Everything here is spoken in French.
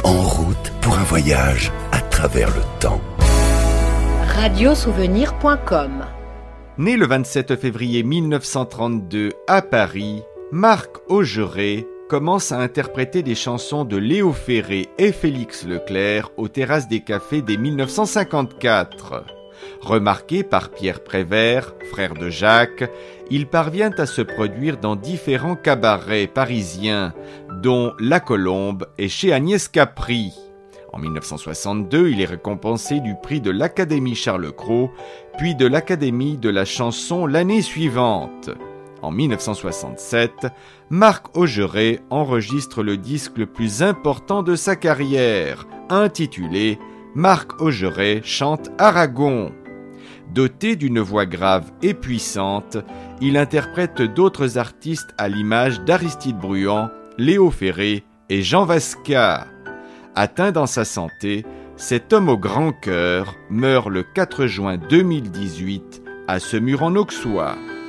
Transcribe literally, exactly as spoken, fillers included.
En route pour un voyage à travers le temps. radiosouvenir point com. Né le vingt-sept février mille neuf cent trente-deux à Paris, Marc Augeret commence à interpréter des chansons de Léo Ferré et Félix Leclerc aux terrasses des cafés dès mille neuf cent cinquante-quatre. Remarqué par Pierre Prévert, frère de Jacques, il parvient à se produire dans différents cabarets parisiens, dont La Colombe et chez Agnès Capri. En mille neuf cent soixante-deux, il est récompensé du prix de l'Académie Charles Cros, puis de l'Académie de la chanson l'année suivante. En mille neuf cent soixante-sept, Marc Augeret enregistre le disque le plus important de sa carrière, intitulé « Marc Augeret chante Aragon ». Doté d'une voix grave et puissante, il interprète d'autres artistes à l'image d'Aristide Bruand, Léo Ferré et Jean Vasca. Atteint dans sa santé, cet homme au grand cœur meurt le quatre juin deux mille dix-huit à Semur-en-Auxois.